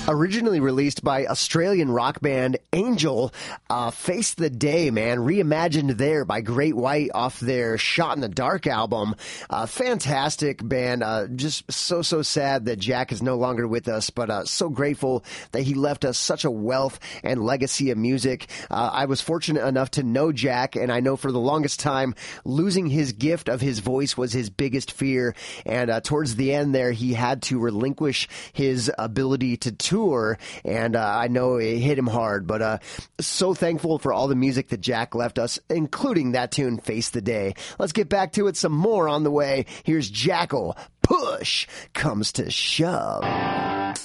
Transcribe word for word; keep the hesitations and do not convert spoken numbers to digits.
Originally released by Australian rock band Angel, uh, Face the Day, man, reimagined there by Great White off their Shot in the Dark album. Uh, fantastic band. Uh, just so, so sad that Jack is no longer with us, but uh, so grateful that he left us such a wealth and legacy of music. Uh, I was fortunate enough to know Jack, and I know for the longest time, losing his gift of his voice was his biggest fear. And uh, towards the end there, he had to relinquish his ability to tour. And uh, I know it hit him hard, but uh, so thankful for all the music that Jack left us, including that tune, Face the Day. Let's get back to it, some more on the way. Here's Jackal, Push Comes to Shove.